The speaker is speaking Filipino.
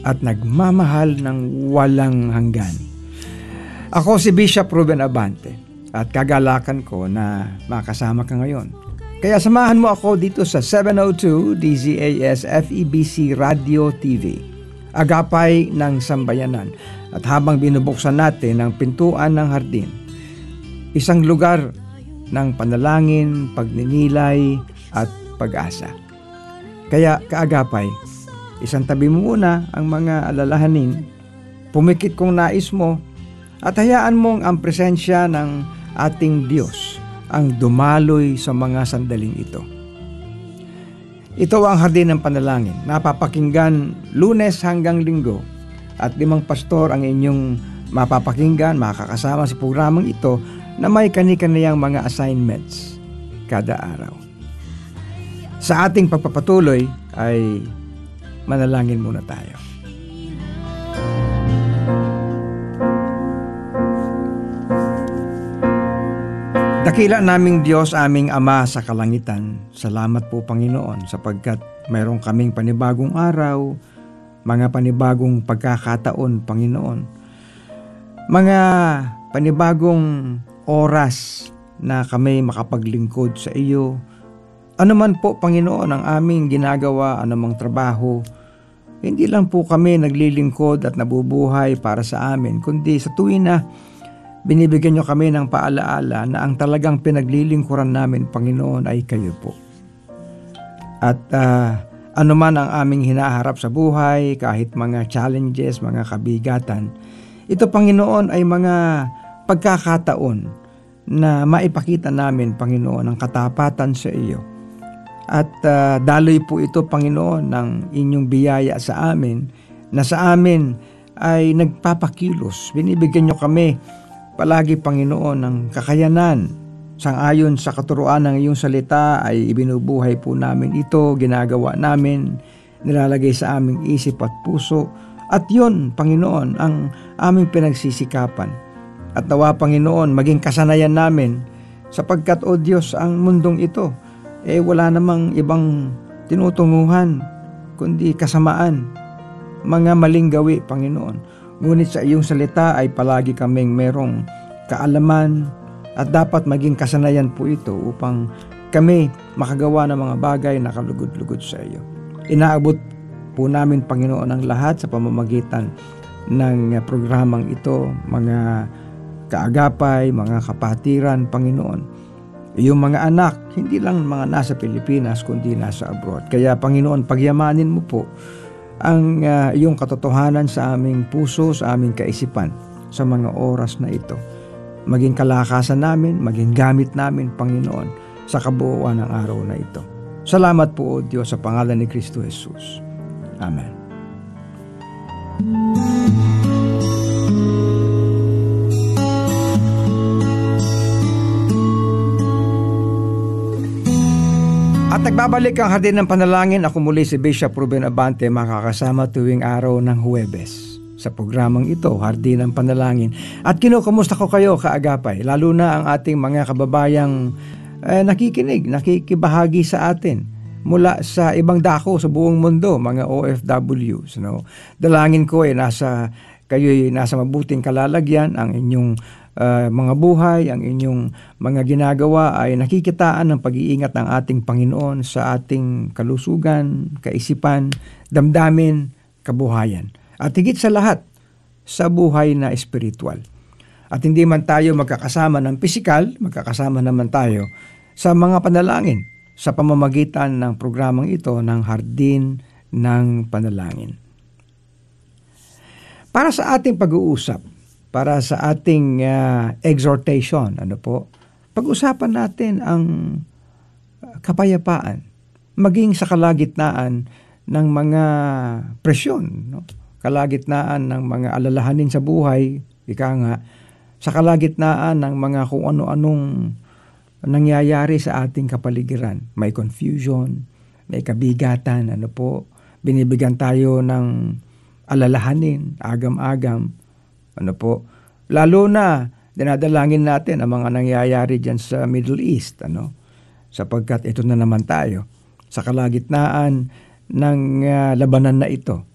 at nagmamahal ng walang hanggan. Ako si Bishop Ruben Abante at kagalakan ko na makasama ka ngayon. Kaya samahan mo ako dito sa 702 DZAS FEBC Radio TV, Agapay ng Sambayanan. At habang binubuksan natin ang pintuan ng hardin, isang lugar ng panalangin, pagninilay at pag-asa. Kaya kaagapay, isang tabi mo muna ang mga alalahanin, pumikit kung nais mo, at hayaan mong ang presensya ng ating Diyos ang dumaloy sa mga sandaling ito. Ito ang hardin ng panalangin, napapakinggan Lunes hanggang Linggo, at 5 pastor ang inyong mapapakinggan, makakasama sa programang ito na may kani-kaniyang mga assignments kada araw. Sa ating pagpapatuloy ay manalangin muna tayo. Dakila naming Diyos, aming Ama sa kalangitan, salamat po Panginoon sapagkat mayroon kaming panibagong araw, mga panibagong pagkakataon Panginoon, mga panibagong oras na kami makapaglingkod sa iyo. Ano man po Panginoon ang aming ginagawa, anumang trabaho, hindi lang po kami naglilingkod at nabubuhay para sa amin, kundi sa tuwin na binibigyan niyo kami ng paalaala na ang talagang pinaglilingkuran namin, Panginoon, ay kayo po. At anuman ang aming hinaharap sa buhay, kahit mga challenges, mga kabigatan, ito, Panginoon, ay mga pagkakataon na maipakita namin, Panginoon, ang katapatan sa iyo. At daloy po ito, Panginoon, ng inyong biyaya sa amin, na sa amin ay nagpapakilos. Binibigyan niyo kami palagi, Panginoon, ng kakayanan. Sangayon sa katuruan ng iyong salita ay ibinubuhay po namin ito, ginagawa namin, nilalagay sa aming isip at puso. At yun, Panginoon, ang aming pinagsisikapan. At nawa, Panginoon, maging kasanayan namin sapagkat, O Diyos, ang mundong ito, wala namang ibang tinutunguhan, kundi kasamaan, mga maling gawi, Panginoon. Ngunit sa iyong salita ay palagi kaming merong kaalaman at dapat maging kasanayan po ito upang kami makagawa ng mga bagay na kalugod-lugod sa iyo. Inaabot po namin, Panginoon, ang lahat sa pamamagitan ng programang ito, mga kaagapay, mga kapatiran, Panginoon. Iyong mga anak, hindi lang mga nasa Pilipinas, kundi nasa abroad. Kaya, Panginoon, pagyamanin mo po ang iyong katotohanan sa aming puso, sa aming kaisipan, sa mga oras na ito. Maging kalakasan namin, maging gamit namin, Panginoon, sa kabuuan ng araw na ito. Salamat po, O Diyos, sa pangalan ni Kristo Jesus. Amen. At nagbabalik ang hardin ng panalangin. Ako muli si Bishop Ruben Abante, makakasama tuwing araw ng Huwebes sa programang ito, Hardin ng Panalangin. At kinukumusta ko kayo, kaagapay, lalo na ang ating mga kababayang nakikinig, nakikibahagi sa atin mula sa ibang dako sa buong mundo, mga OFWs. No? Dalangin ko kayo'y nasa mabuting kalalagyan, ang inyong mga buhay, ang inyong mga ginagawa ay nakikitaan ng pag-iingat ng ating Panginoon sa ating kalusugan, kaisipan, damdamin, kabuhayan. At higit sa lahat, sa buhay na espiritual. At hindi man tayo magkakasama ng pisikal, magkakasama naman tayo sa mga panalangin sa pamamagitan ng programang ito ng Hardin ng Panalangin. Para sa ating pag-uusap, para sa ating exhortation, pag-usapan natin ang kapayapaan, maging sa kalagitnaan ng mga presyon, kalagitnaan ng mga alalahanin sa buhay, sa kalagitnaan ng mga kung ano-anong nangyayari sa ating kapaligiran. May confusion, may kabigatan, binibigyan tayo ng alalahanin, agam-agam, lalo na dinadalangin natin ang mga nangyayari dyan sa Middle East, sapagkat ito na naman tayo sa kalagitnaan ng labanan na ito.